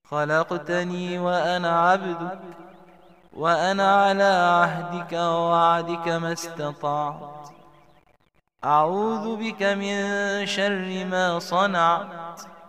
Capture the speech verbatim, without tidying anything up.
خلقتني وأنا عبدك، وأنا على عهدك ووعدك ما استطعت. أعوذ بك من شر ما صنعت،